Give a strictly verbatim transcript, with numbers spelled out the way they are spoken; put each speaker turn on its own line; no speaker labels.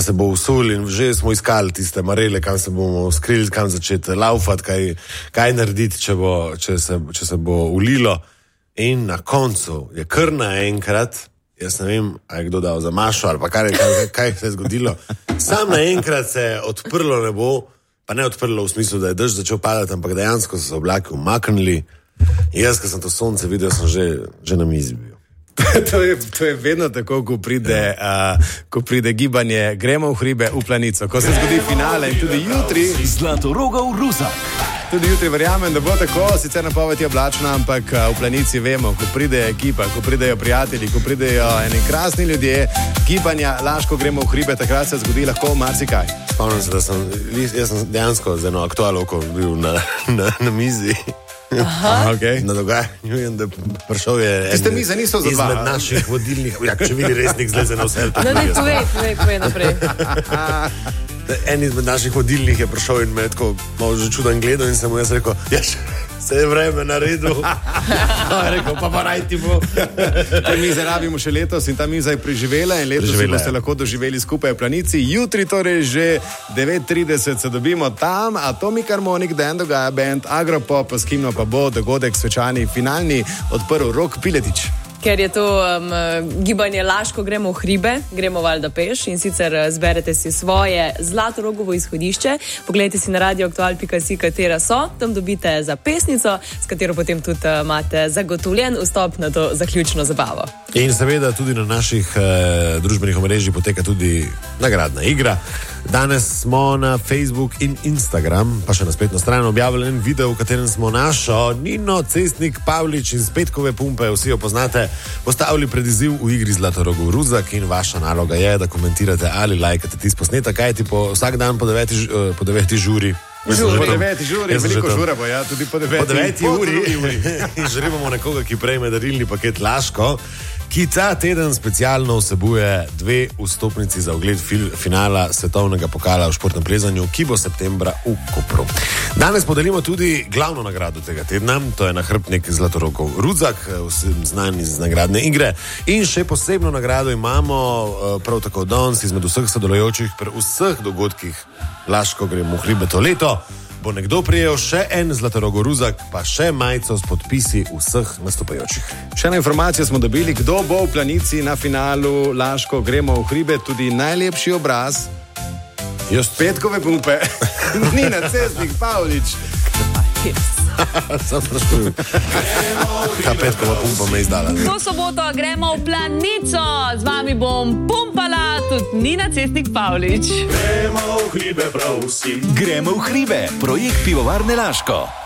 se bo usul in že smo iskali tiste marele, kam se bomo skrili, kam začeti laufati, kaj, kaj narediti, če, bo, če, se, če se bo ulilo. In na koncu je kar naenkrat, jaz ne vem, a je kdo dal za mašo ali pa kaj, kaj, kaj se je zgodilo, sam naenkrat se je odprlo nebo, pa ne odprlo v smislu, da je dež začel padati, ampak dejansko so se oblaki umaknili. In jaz, ko sem to sonce videl, sem že, že na mizi bil.
To je, to je vedno tako, ko pride, uh, ko pride gibanje, gremo v hribe, v planico, ko se zgodi finale in tudi jutri.
Zlatorogov Ruzak.
Tudi jutri verjamem, da bo tako, sicer napoved je oblačna, ampak uh, v planici vemo, ko pride ekipa, ko pridejo prijatelji, ko pridejo eni krasni ljudje, gibanja, Laško gremo v hribe, takrat se zgodi lahko marsikaj.
Spomnim se, da sem, jaz sem dejansko z eno aktualoko bil na, na, na mizi.
Aha, okay.
Na dogajanju in da prišel je
Tiste mize niso za dva.
Izmed naših vodilnih, ja, če vidi resnik zleze na vse.
No, ne, povej, povej, povej naprej.
En izmed naših vodilnih je prišel in me je tako malo že čudan gledal in sem mu jaz rekel, ja, se je vreme naredil. No, je rekel, pa pa raj ti bo.
Te mize rabimo še letos in ta miza je preživela in letos boste lahko doživeli skupaj v planici. Jutri torej že devet trideset se dobimo tam, Atomic Harmonic, Dan dogaja band, Agropop, s kimno pa bo dogodek svečani finalni odprl Rok Piletič.
Ker je to um, gibanje Laško gremo v hribe, gremo valjda peš in sicer zberete si svoje Zlatorogovo izhodišče, pogledajte si na radioaktual pika si, katera so, tam dobite zapisnico, s katero potem tudi uh, imate zagotovljen vstop na to zaključno zabavo.
In seveda tudi na naših eh, družbenih omrežjih poteka tudi nagradna igra. Danes smo na Facebook in Instagram, pa še na spletno stran objavili en video, v katerem smo našo Nino Cestnik Pavlič iz Petkove pumpe, vsi jo poznate, postavili pred izziv v igri Zlatorogov Ruzak in vaša naloga je, da komentirate ali lajkate tisti posnetek, kaj ti po vsak dan po deveti, po deveti žuri.
Žur, po deveti žuri, veliko žura bo, ja, tudi po deveti,
po deveti uri. In želimo nekoga, ki prejme darilni paket Laško, ki ta teden specialno vsebuje dve vstopnici za ogled finala svetovnega pokala v športnem plezanju, ki bo septembra v Kopru. Danes podelimo tudi glavno nagrado tega tedna, to je nahrbtnik Zlatorogov Ruzak, vsem znan iz nagradne igre. In še posebno nagrado imamo prav tako danes izmed vseh sodelujočih pri vseh dogodkih Laško gremo v hribe to leto. Bo nekdo prijel še en Zlatorogov Ruzak, pa še majico s podpisi vseh nastopajočih.
Še eno informacijo smo dobili, kdo bo v planici na finalu Laško gremo v hribe, tudi najlepši obraz. Just Petkove pumpe, Nina Cestnik Pavlič.
Sam sprašujem. Ta Petkova pumpa me izdala.
To soboto gremo v planico. Z vami bom pumpala tudi Nina Cestnik Pavlič.
Gremo v hribe prav vsi. Gremo v hribe. Projekt Pivovarne Laško.